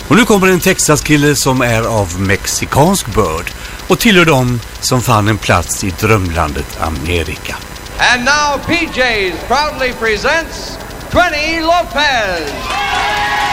Och nu kommer en Texas-kille som är av mexikansk börd och tillhör dem som fann en plats i drömlandet Amerika. And now PJ's proudly presents Trini Lopez.